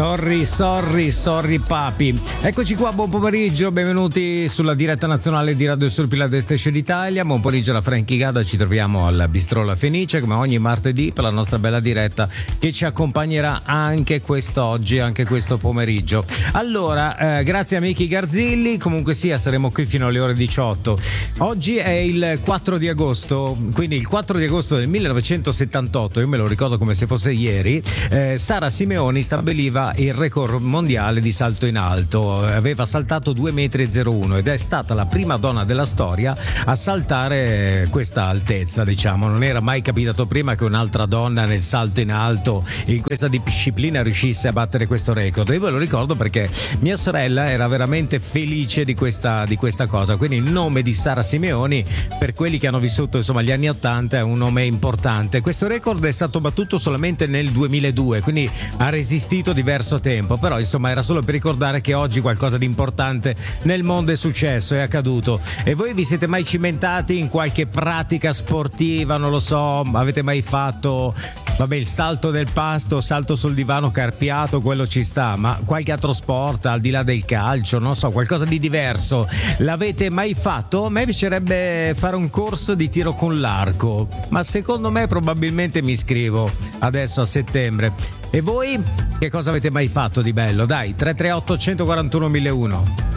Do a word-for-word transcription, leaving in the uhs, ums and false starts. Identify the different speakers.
Speaker 1: Sorry, sorry, sorry papi. Eccoci qua, buon pomeriggio, benvenuti sulla diretta nazionale di Radio Stupila d'Est d'Italia. Buon pomeriggio da Frankie Gada, ci troviamo al Bistro La Fenice come ogni martedì per la nostra bella diretta che ci accompagnerà anche quest'oggi, anche questo pomeriggio. Allora, eh, grazie a Miki Garzilli, comunque sia saremo qui fino alle ore diciotto. Oggi è il quattro di agosto, quindi il quattro di agosto del millenovecentosettantotto, io me lo ricordo come se fosse ieri, eh, Sara Simeoni stabiliva il record mondiale di salto in alto. Aveva saltato due metri e zero uno ed è stata la prima donna della storia a saltare questa altezza, diciamo. Non era mai capitato prima che un'altra donna nel salto in alto in questa disciplina riuscisse a battere questo record. Io ve lo ricordo perché mia sorella era veramente felice di questa, di questa cosa, quindi il nome di Sara Simeoni, per quelli che hanno vissuto insomma gli anni ottanta, è un nome importante. Questo record è stato battuto solamente nel duemiladue, quindi ha resistito diverso tempo, però insomma era solo per ricordare che oggi qualcosa di importante nel mondo è successo, è accaduto. E voi vi siete mai cimentati in qualche pratica sportiva? Non lo so, avete mai fatto vabbè il salto del pasto, salto sul divano carpiato, quello ci sta, ma qualche altro sport al di là del calcio, non so, qualcosa di diverso l'avete mai fatto? A me piacerebbe fare un corso di tiro con l'arco, ma secondo me probabilmente mi iscrivo adesso a settembre. E voi che cosa avete mai fatto di bello? Dai, tre tre otto uno quattro uno uno zero uno.